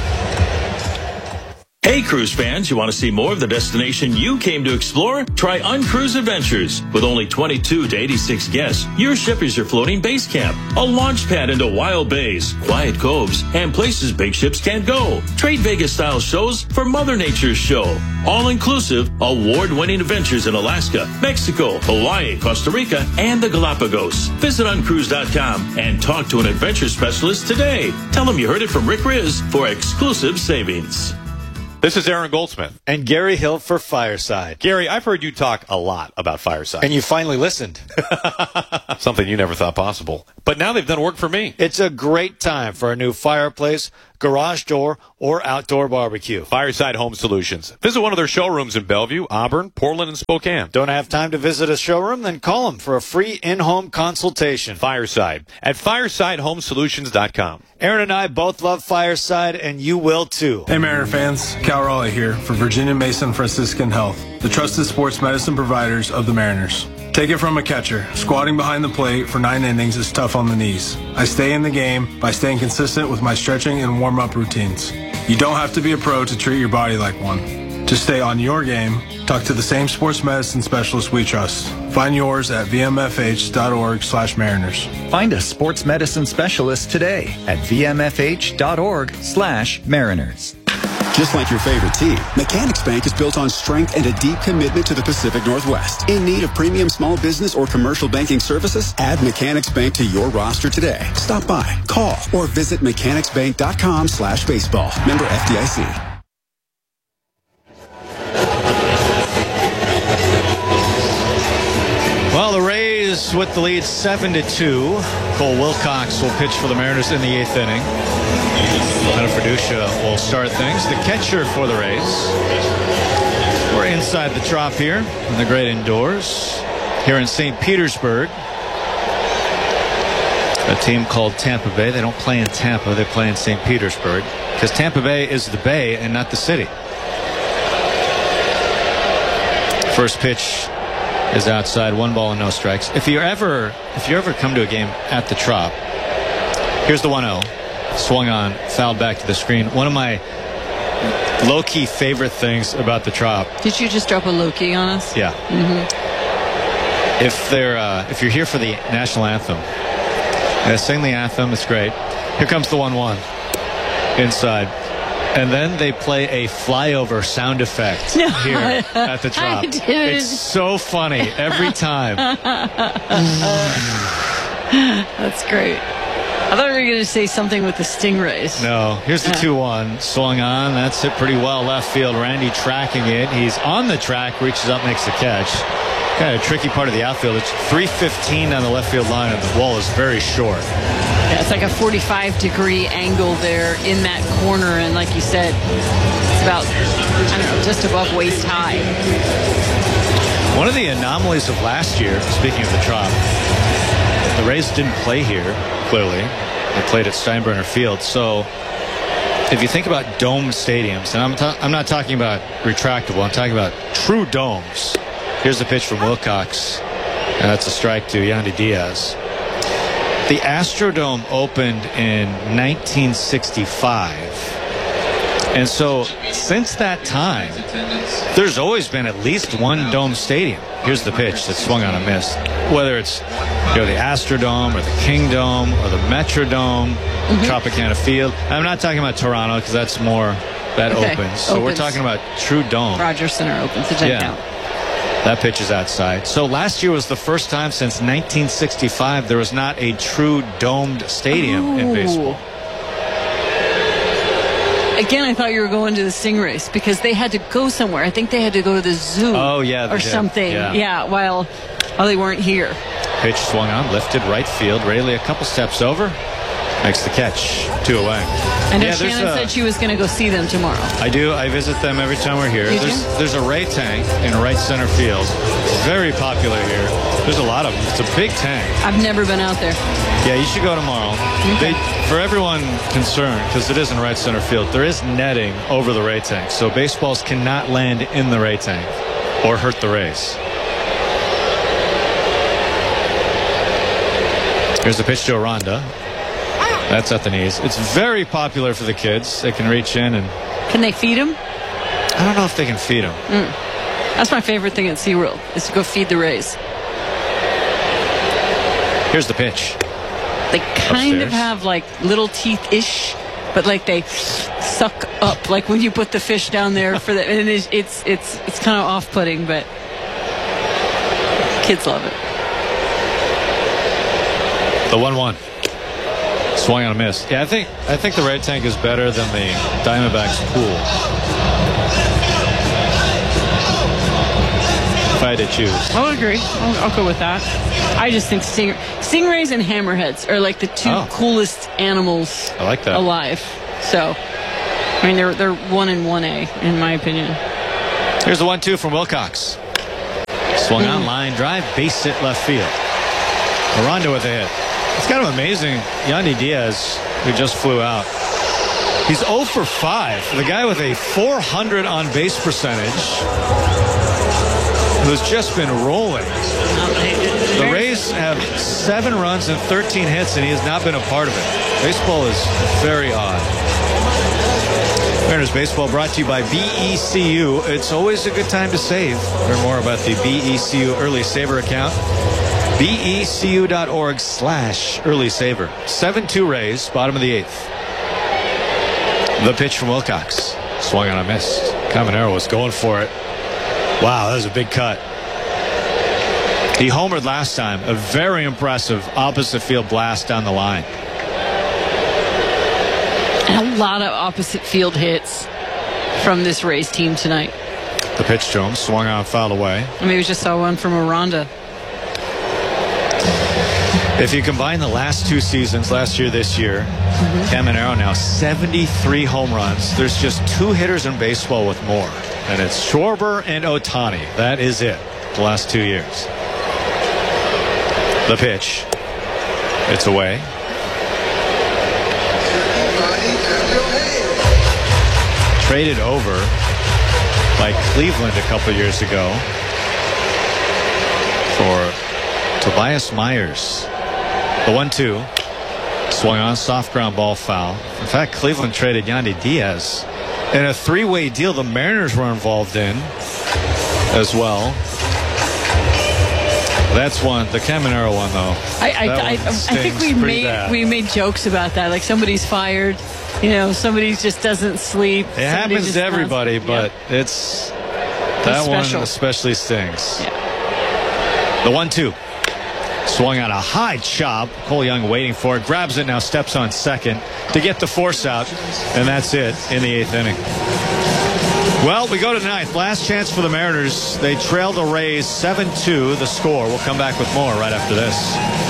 Hey, cruise fans, you want to see more of the destination you came to explore? Try Uncruise Adventures. With only twenty-two to eighty-six guests, your ship is your floating base camp, a launch pad into wild bays, quiet coves, and places big ships can't go. Trade Vegas-style shows for Mother Nature's show. All-inclusive, award-winning adventures in Alaska, Mexico, Hawaii, Costa Rica, and the Galapagos. Visit uncruise dot com and talk to an adventure specialist today. Tell them you heard it from Rick Riz for exclusive savings. This is Aaron Goldsmith. And Gary Hill for Fireside. Gary, I've heard you talk a lot about Fireside. And you finally listened. Something you never thought possible. But now they've done work for me. It's a great time for a new fireplace, garage door, or outdoor barbecue. Fireside Home Solutions. Visit one of their showrooms in Bellevue, Auburn, Portland, and Spokane. Don't have time to visit a showroom? Then call them for a free in-home consultation. Fireside at fireside home solutions dot com. Aaron and I both love Fireside, and you will too. Hey, Mariner fans. Cal Raleigh here for Virginia Mason Franciscan Health, the trusted sports medicine providers of the Mariners. Take it from a catcher. Squatting behind the plate for nine innings is tough on the knees. I stay in the game by staying consistent with my stretching and warm-up routines. You don't have to be a pro to treat your body like one. To stay on your game, talk to the same sports medicine specialist we trust. Find yours at v m f h dot org slash mariners. Find a sports medicine specialist today at v m f h dot org slash mariners. Just like your favorite team, Mechanics Bank is built on strength and a deep commitment to the Pacific Northwest. In need of premium small business or commercial banking services? Add Mechanics Bank to your roster today. Stop by, call, or visit mechanics bank dot com slash baseball. Member F D I C. Well, the Rays with the lead seven to two. Cole Wilcox will pitch for the Mariners in the eighth inning. Leonard Verduccia will start things. The catcher for the Rays. We're inside the Trop here in the great indoors here in Saint Petersburg. A team called Tampa Bay. They don't play in Tampa. They play in Saint Petersburg because Tampa Bay is the bay and not the city. First pitch is outside, one ball and no strikes. If you ever if you ever come to a game at the Trop, here's the one oh. Swung on, fouled back to the screen. One of my low-key favorite things about the Trop. Did you just drop a low-key on us? Yeah. Mm-hmm. If they're uh, if you're here for the national anthem, uh, sing the anthem. It's great. Here comes the one one inside. And then they play a flyover sound effect no, here at the Trop. It's so funny every time. That's great. I thought we were going to say something with the Stingrays. No. Here's the two one. Swung on. That's hit pretty well left field. Randy tracking it. He's on the track, reaches up, makes the catch. Kind of a tricky part of the outfield. It's three fifteen on the left field line, and the wall is very short. Yeah, it's like a forty-five degree angle there in that corner, and like you said, it's about, I don't know, just above waist high. One of the anomalies of last year, speaking of the Trop, the Rays didn't play here, clearly. They played at Steinbrenner Field. So if you think about dome stadiums, and I'm, ta- I'm not talking about retractable, I'm talking about true domes. Here's the pitch from Wilcox. And that's a strike to Yandy Diaz. The Astrodome opened in nineteen sixty-five. And so since that time, there's always been at least one dome stadium. Here's the pitch that swung on a miss. Whether it's you know, the Astrodome or the Kingdome or the Metrodome, mm-hmm. Tropicana Field. I'm not talking about Toronto because that's more, that okay. opens. So opens. We're talking about true dome. Rogers Center opens. So check yeah. out. That pitch is outside. So last year was the first time since nineteen sixty-five there was not a true domed stadium Ooh. in baseball. Again, I thought you were going to the Stingrays because they had to go somewhere. I think they had to go to the zoo oh, yeah, or did. something. Yeah. yeah, while, while they weren't here. Pitch swung on, lifted right field. Rayleigh a couple steps over. Makes the catch. Two away. I know yeah, Shannon a, said she was going to go see them tomorrow. I do. I visit them every time we're here. You There's, do? there's a Ray tank in right center field. Very popular here. There's a lot of them. It's a big tank. I've never been out there. Yeah, you should go tomorrow. Okay. They, for everyone concerned, because it is in right center field, there is netting over the Ray tank. So baseballs cannot land in the Ray tank or hurt the Rays. Here's the pitch to Aranda. That's at the knees. It's very popular for the kids. They can reach in and... Can they feed them? I don't know if they can feed them. Mm. That's my favorite thing at SeaWorld, is to go feed the Rays. Here's the pitch. They kind Upstairs. of have like little teeth-ish, but like they suck up. Like when you put the fish down there for the... And it's, it's, it's, it's kind of off-putting, but kids love it. The one one. Swung on a miss. Yeah, I think I think the Ray tank is better than the Diamondbacks pool. if I had to choose. I'll agree. I'll, I'll go with that. I just think sting, stingrays and hammerheads are like the two Oh. coolest animals I like that. alive. So, I mean, they're they're one and one A in my opinion. Here's the one two from Wilcox. Swung on line drive, base hit left field. Aranda with a hit. It's kind of amazing. Yandy Diaz, who just flew out, he's oh for five. The guy with a four hundred on base percentage, who's just been rolling. The Rays have seven runs and thirteen hits, and he has not been a part of it. Baseball is very odd. Mariners Baseball brought to you by B E C U. It's always a good time to save. Learn more about the B E C U Early Saver account. B E C U dot org slash Early Saver. seven two Rays, bottom of the eighth. The pitch from Wilcox. Swung on a miss. Caminero was going for it. Wow, that was a big cut. He homered last time. A very impressive opposite field blast down the line. And a lot of opposite field hits from this Rays team tonight. The pitch to him, swung on, fouled away. I mean, we just saw one from Aranda. If you combine the last two seasons, last year, this year, mm-hmm. Caminero now seventy-three home runs. There's just two hitters in baseball with more, and it's Schwarber and Ohtani. That is it. The last two years. The pitch. It's away. Traded over by Cleveland a couple years ago for Tobias Myers. The one two. Swung on, soft ground ball, foul. In fact, Cleveland traded Yandy Diaz in a three-way deal the Mariners were involved in as well. That's one, the Caminero one, though. I, I, I, I think we made bad. we made jokes about that. Like somebody's fired, you know, somebody just doesn't sleep. It happens to everybody, but yeah. it's that one especially stings. Yeah. The one two. Swung on a high chop. Cole Young waiting for it. Grabs it now, steps on second to get the force out. And that's it in the eighth inning. Well, we go to ninth. Last chance for the Mariners. They trail the Rays seven two. The score. We'll come back with more right after this.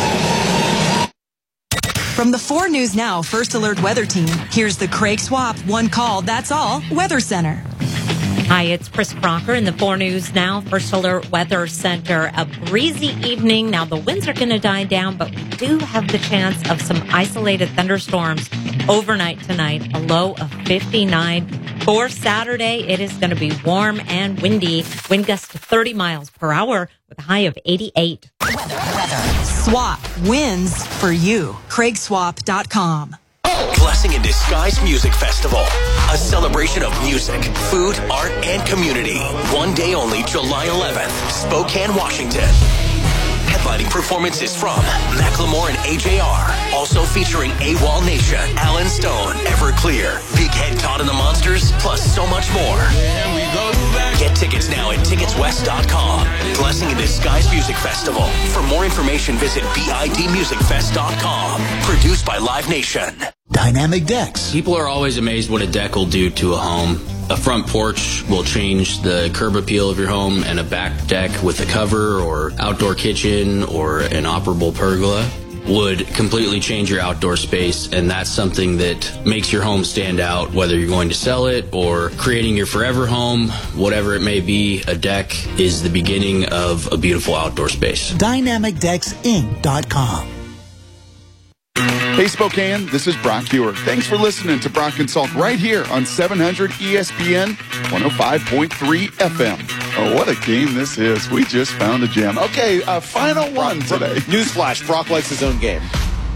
From the four News Now First Alert Weather Team, here's the Craig Swap One Call, That's All Weather Center. Hi, it's Chris Crocker in the four News Now First Alert Weather Center. A breezy evening. Now, the winds are going to die down, but we do have the chance of some isolated thunderstorms overnight tonight. A low of fifty-nine. For Saturday, it is going to be warm and windy. Wind gusts to thirty miles per hour with a high of eighty-eight. Weather, weather. Swap wins for you. Craig Swap dot com. Blessing in Disguise Music Festival. A celebration of music, food, art, and community. One day only, July eleventh, Spokane, Washington. Headlining performances from Macklemore and A J R. Also featuring AWOL Nation, Alan Stone, Everclear, Big Head Todd and the Monsters, plus so much more. Get tickets now at tickets west dot com. Blessing in Disguise Music Festival. For more information, visit bid music fest dot com. Produced by Live Nation. Dynamic decks. People are always amazed what a deck will do to a home. A front porch will change the curb appeal of your home, and a back deck with a cover or outdoor kitchen or an operable pergola would completely change your outdoor space, and that's something that makes your home stand out, whether you're going to sell it or creating your forever home, whatever it may be. A deck is the beginning of a beautiful outdoor space. dynamic decks inc dot com. Hey Spokane, this is Brock Hewer. Thanks for listening to Brock and Salk right here on seven hundred E S P N one oh five point three F M. Oh, what a game this is. We just found a gem. Okay, uh, final one today. Newsflash, Brock likes his own game.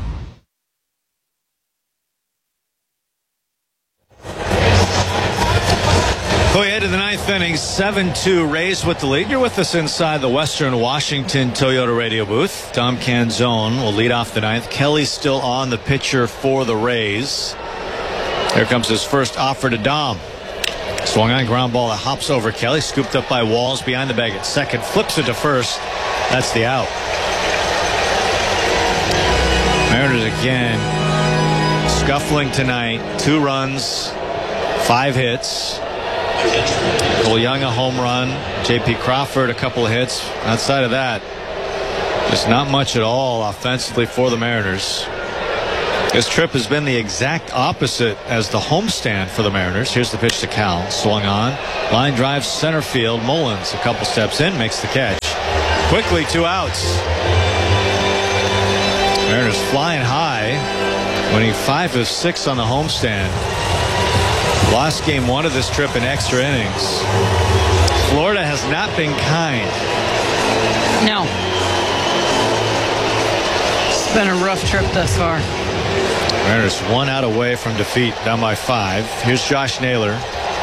Going ahead to the ninth inning, seven two, Rays with the lead. You're with us inside the Western Washington Toyota radio booth. Tom Canzone will lead off the ninth. Kelly's still on, the pitcher for the Rays. Here comes his first offer to Dom. Swung on, ground ball that hops over Kelly. Scooped up by Walls behind the bag at second. Flips it to first. That's the out. Mariners again scuffling tonight. Two runs, five hits. Cole Young a home run. J P Crawford a couple of hits. Outside of that, just not much at all offensively for the Mariners. This trip has been the exact opposite as the homestand for the Mariners. Here's the pitch to Cal. Swung on. Line drive center field. Mullins a couple steps in, makes the catch. Quickly, two outs. Mariners flying high, winning five of six on the homestand. Lost game one of this trip in extra innings. Florida has not been kind. No. It's been a rough trip thus far. Mariners one out away from defeat, down by five. Here's Josh Naylor.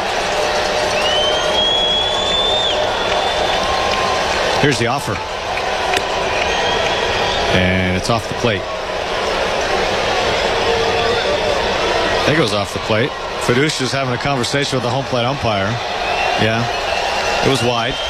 Here's the offer. And it's off the plate. I think it was off the plate. Fiducia's having a conversation with the home plate umpire. Yeah, it was wide.